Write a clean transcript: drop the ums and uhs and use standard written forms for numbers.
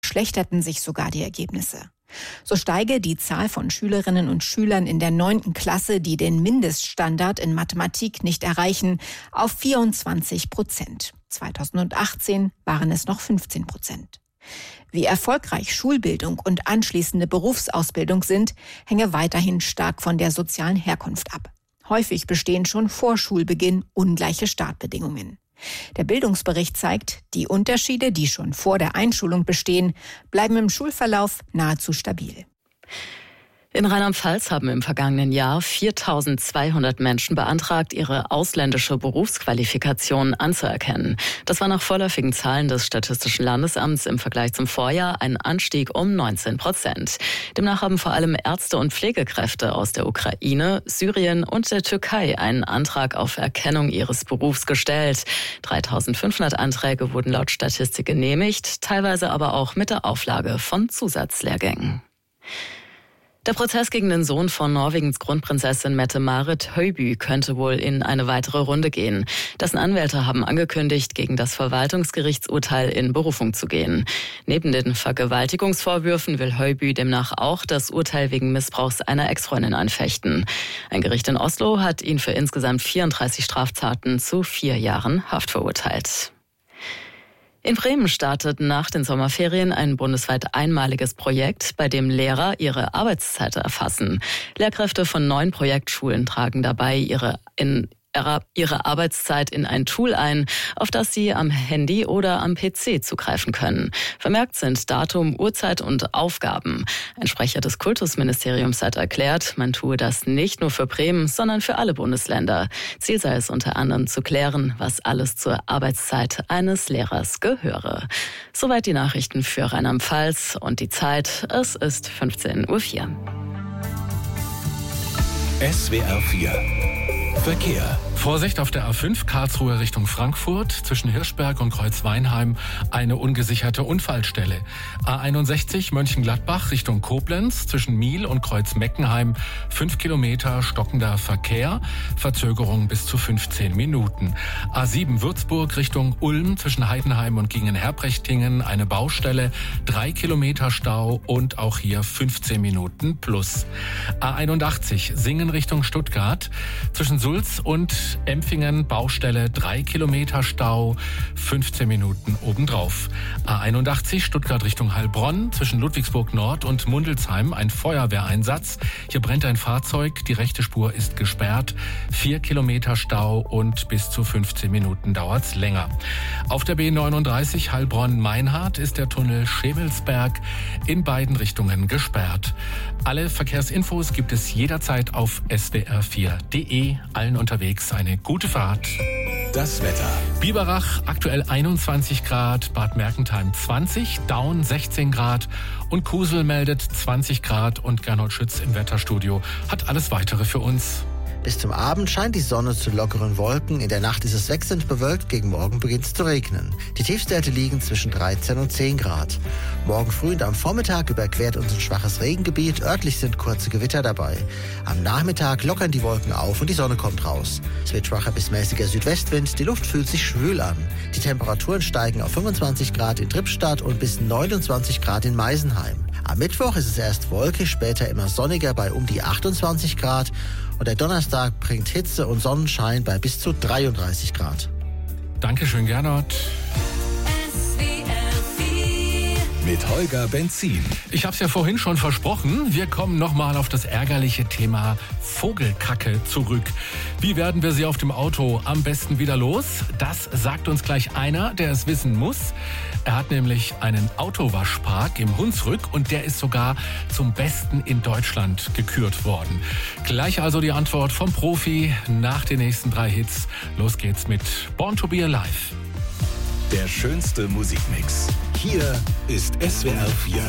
verschlechterten sich sogar die Ergebnisse. So steige die Zahl von Schülerinnen und Schülern in der 9. Klasse, die den Mindeststandard in Mathematik nicht erreichen, auf 24%. 2018 waren es noch 15%. Wie erfolgreich Schulbildung und anschließende Berufsausbildung sind, hänge weiterhin stark von der sozialen Herkunft ab. Häufig bestehen schon vor Schulbeginn ungleiche Startbedingungen. Der Bildungsbericht zeigt, die Unterschiede, die schon vor der Einschulung bestehen, bleiben im Schulverlauf nahezu stabil. In Rheinland-Pfalz haben im vergangenen Jahr 4.200 Menschen beantragt, ihre ausländische Berufsqualifikation anzuerkennen. Das war nach vorläufigen Zahlen des Statistischen Landesamts im Vergleich zum Vorjahr ein Anstieg um 19%. Demnach haben vor allem Ärzte und Pflegekräfte aus der Ukraine, Syrien und der Türkei einen Antrag auf Erkennung ihres Berufs gestellt. 3.500 Anträge wurden laut Statistik genehmigt, teilweise aber auch mit der Auflage von Zusatzlehrgängen. Der Prozess gegen den Sohn von Norwegens Kronprinzessin Mette-Marit Høiby könnte wohl in eine weitere Runde gehen. Dessen Anwälte haben angekündigt, gegen das Verwaltungsgerichtsurteil in Berufung zu gehen. Neben den Vergewaltigungsvorwürfen will Høiby demnach auch das Urteil wegen Missbrauchs einer Ex-Freundin anfechten. Ein Gericht in Oslo hat ihn für insgesamt 34 Straftaten zu 4 Jahren Haft verurteilt. In Bremen startet nach den Sommerferien ein bundesweit einmaliges Projekt, bei dem Lehrer ihre Arbeitszeit erfassen. Lehrkräfte von 9 Projektschulen tragen dabei ihre Arbeitszeit in ein Tool ein, auf das sie am Handy oder am PC zugreifen können. Vermerkt sind Datum, Uhrzeit und Aufgaben. Ein Sprecher des Kultusministeriums hat erklärt, man tue das nicht nur für Bremen, sondern für alle Bundesländer. Ziel sei es unter anderem zu klären, was alles zur Arbeitszeit eines Lehrers gehöre. Soweit die Nachrichten für Rheinland-Pfalz und die Zeit. Es ist 15:04 Uhr. SWR 4 Verkehr. Vorsicht auf der A5 Karlsruhe Richtung Frankfurt. Zwischen Hirschberg und Kreuzweinheim eine ungesicherte Unfallstelle. A61 Mönchengladbach Richtung Koblenz. Zwischen Miel und Kreuzmeckenheim 5 Kilometer stockender Verkehr. Verzögerung bis zu 15 Minuten. A7 Würzburg Richtung Ulm. Zwischen Heidenheim und Gingen-Herprechtingen eine Baustelle. 3 Kilometer Stau und auch hier 15 Minuten plus. A81 Singen Richtung Stuttgart. Zwischen Sulz und Empfingen Baustelle 3 Kilometer Stau, 15 Minuten obendrauf. A81 Stuttgart Richtung Heilbronn, zwischen Ludwigsburg Nord und Mundelsheim ein Feuerwehreinsatz. Hier brennt ein Fahrzeug, die rechte Spur ist gesperrt, 4 Kilometer Stau und bis zu 15 Minuten dauert's länger. Auf der B39 Heilbronn-Meinhardt ist der Tunnel Schemelsberg in beiden Richtungen gesperrt. Alle Verkehrsinfos gibt es jederzeit auf swr4.de. Allen unterwegs eine gute Fahrt. Das Wetter. Biberach aktuell 21 Grad, Bad Mergentheim 20, Daun 16 Grad und Kusel meldet 20 Grad und Gernot Schütz im Wetterstudio hat alles Weitere für uns. Bis zum Abend scheint die Sonne zu lockeren Wolken. In der Nacht ist es wechselnd bewölkt. Gegen Morgen beginnt es zu regnen. Die Tiefstwerte liegen zwischen 13 und 10 Grad. Morgen früh und am Vormittag überquert uns ein schwaches Regengebiet. Örtlich sind kurze Gewitter dabei. Am Nachmittag lockern die Wolken auf und die Sonne kommt raus. Es wird schwacher bis mäßiger Südwestwind. Die Luft fühlt sich schwül an. Die Temperaturen steigen auf 25 Grad in Trippstadt und bis 29 Grad in Meisenheim. Am Mittwoch ist es erst wolkig, später immer sonniger bei um die 28 Grad. Und der Donnerstag bringt Hitze und Sonnenschein bei bis zu 33 Grad. Dankeschön, Gernot. Mit Holger Benzin. Ich habe es ja vorhin schon versprochen. Wir kommen nochmal auf das ärgerliche Thema Vogelkacke zurück. Wie werden wir sie auf dem Auto am besten wieder los? Das sagt uns gleich einer, der es wissen muss. Er hat nämlich einen Autowaschpark im Hunsrück und der ist sogar zum besten in Deutschland gekürt worden. Gleich also die Antwort vom Profi nach den nächsten 3 Hits. Los geht's mit Born to be Alive. Der schönste Musikmix. Hier ist SWR 4